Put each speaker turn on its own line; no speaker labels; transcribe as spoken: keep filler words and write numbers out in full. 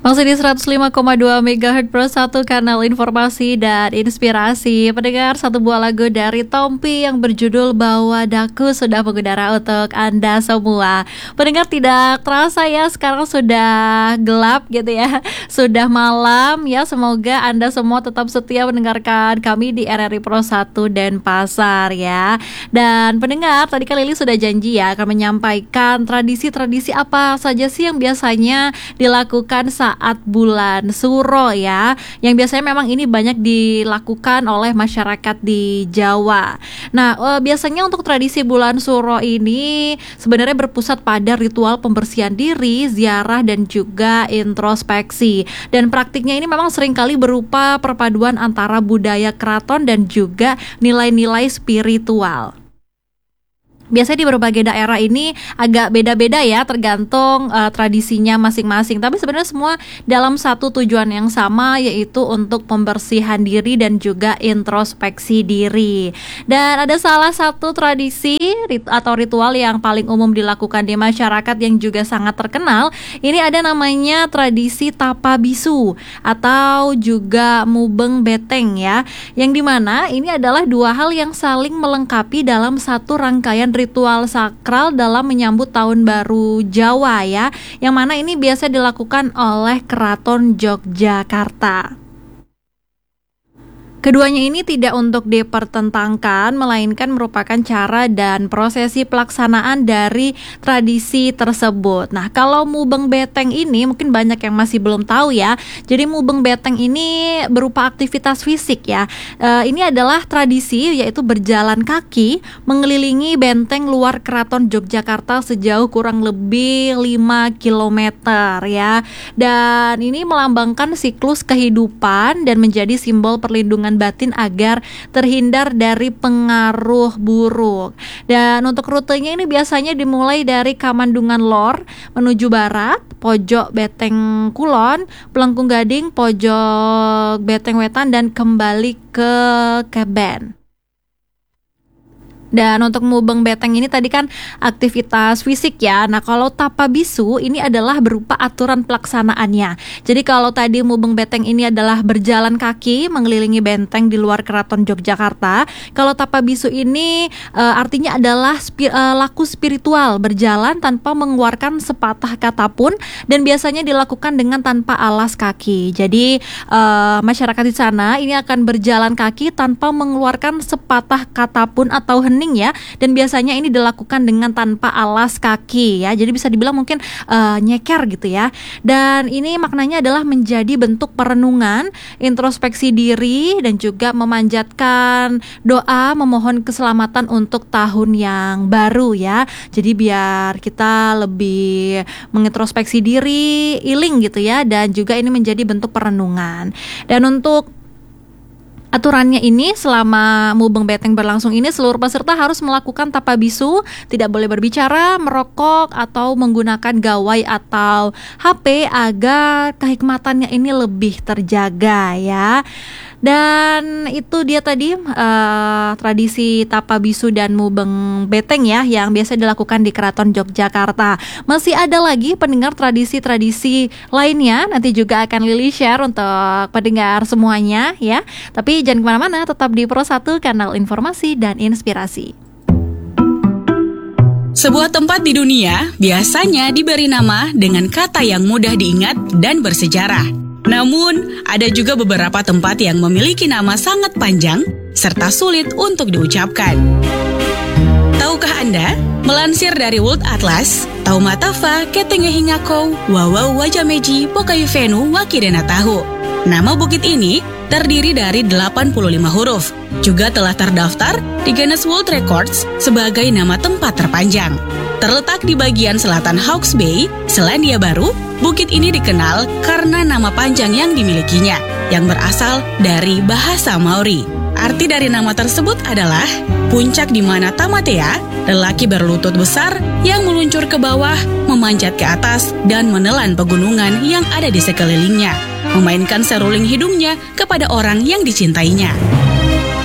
Masih di seratus lima koma dua megahertz Pro satu, kanal informasi dan inspirasi. Pendengar, satu buah lagu dari Tompi yang berjudul Bawa Daku sudah mengudara untuk Anda semua. Pendengar, tidak terasa ya, sekarang sudah gelap gitu ya, sudah malam ya. Semoga Anda semua tetap setia mendengarkan kami di R R I Pro satu Denpasar ya. Dan pendengar, tadi kan Lili sudah janji ya akan menyampaikan tradisi-tradisi apa saja sih yang biasanya dilakukan saat saat bulan Suro ya, yang biasanya memang ini banyak dilakukan oleh masyarakat di Jawa. Nah, e, biasanya untuk tradisi bulan Suro ini sebenarnya berpusat pada ritual pembersihan diri, ziarah dan juga introspeksi. Dan praktiknya ini memang seringkali berupa perpaduan antara budaya keraton dan juga nilai-nilai spiritual. Biasanya di berbagai daerah ini agak beda-beda ya, tergantung uh, tradisinya masing-masing. Tapi sebenarnya semua dalam satu tujuan yang sama, yaitu untuk pembersihan diri dan juga introspeksi diri. Dan ada salah satu tradisi rit- atau ritual yang paling umum dilakukan di masyarakat yang juga sangat terkenal. Ini ada namanya tradisi tapa bisu atau juga mubeng beteng ya. Yang dimana ini adalah dua hal yang saling melengkapi dalam satu rangkaian ritual sakral dalam menyambut tahun baru Jawa ya, yang mana ini biasa dilakukan oleh Keraton Yogyakarta. Keduanya ini tidak untuk dipertentangkan, melainkan merupakan cara dan prosesi pelaksanaan dari tradisi tersebut. Nah, kalau mubeng beteng ini mungkin banyak yang masih belum tahu ya. Jadi mubeng beteng ini berupa aktivitas fisik ya. E, ini adalah tradisi, yaitu berjalan kaki mengelilingi benteng luar Keraton Yogyakarta sejauh kurang lebih lima kilometer ya. Dan ini melambangkan siklus kehidupan dan menjadi simbol perlindungan batin agar terhindar dari pengaruh buruk. Dan untuk rutenya ini biasanya dimulai dari Kamandungan Lor menuju barat, pojok Beteng Kulon, Pelengkung Gading, pojok Beteng Wetan, dan kembali ke Keben. Dan untuk mubeng beteng ini tadi kan aktivitas fisik ya. Nah, kalau tapa bisu ini adalah berupa aturan pelaksanaannya. Jadi kalau tadi mubeng beteng ini adalah berjalan kaki mengelilingi benteng di luar Keraton Yogyakarta, kalau tapa bisu ini e, artinya adalah spi, e, laku spiritual, berjalan tanpa mengeluarkan sepatah kata pun, dan biasanya dilakukan dengan tanpa alas kaki. Jadi e, masyarakat di sana ini akan berjalan kaki tanpa mengeluarkan sepatah kata pun atau hening ya, dan biasanya ini dilakukan dengan tanpa alas kaki ya, jadi bisa dibilang mungkin uh, nyeker gitu ya. Dan ini maknanya adalah menjadi bentuk perenungan, introspeksi diri, dan juga memanjatkan doa memohon keselamatan untuk tahun yang baru ya. Jadi biar kita lebih mengintrospeksi diri, healing gitu ya, dan juga ini menjadi bentuk perenungan. Dan untuk aturannya ini, selama mubeng beteng berlangsung ini, seluruh peserta harus melakukan tapa bisu, tidak boleh berbicara, merokok, atau menggunakan gawai atau H P agar kehikmatannya ini lebih terjaga ya. Dan itu dia tadi uh, tradisi tapa bisu dan mubeng beteng ya, yang biasa dilakukan di Keraton Yogyakarta. Masih ada lagi pendengar tradisi-tradisi lainnya, nanti juga akan Lili share untuk pendengar semuanya ya. Tapi jangan kemana-mana, tetap di Pro satu, kanal informasi dan inspirasi.
Sebuah tempat di dunia biasanya diberi nama dengan kata yang mudah diingat dan bersejarah. Namun, ada juga beberapa tempat yang memiliki nama sangat panjang serta sulit untuk diucapkan. Tahukah Anda? Melansir dari World Atlas, Taumatava Ketengehingako Wawau Wajameji Pokayufenu Wakidena Tahu. Nama bukit ini terdiri dari delapan puluh lima huruf. Juga telah terdaftar di Guinness World Records sebagai nama tempat terpanjang. Terletak di bagian selatan Hawke's Bay, Selandia Baru, bukit ini dikenal karena nama panjang yang dimilikinya, yang berasal dari bahasa Maori. Arti dari nama tersebut adalah puncak di mana Tamatea, lelaki berlutut besar yang meluncur ke bawah, memanjat ke atas, dan menelan pegunungan yang ada di sekelilingnya, memainkan seruling hidungnya kepada orang yang dicintainya.